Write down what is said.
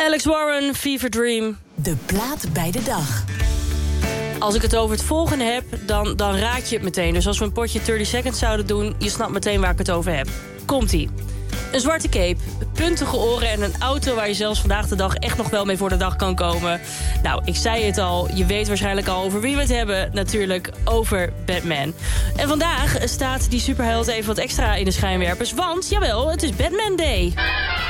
Alex Warren, Fever Dream. De plaat bij de dag. Als ik het over het volgende heb, dan raak je het meteen. Dus als we een potje 30 seconds zouden doen, je snapt meteen waar ik het over heb. Komt-ie. Een zwarte cape, puntige oren en een auto waar je zelfs vandaag de dag echt nog wel mee voor de dag kan komen. Nou, ik zei het al, je weet waarschijnlijk al over wie we het hebben. Natuurlijk over Batman. En vandaag staat die superheld even wat extra in de schijnwerpers. Want, jawel, het is Batman Day.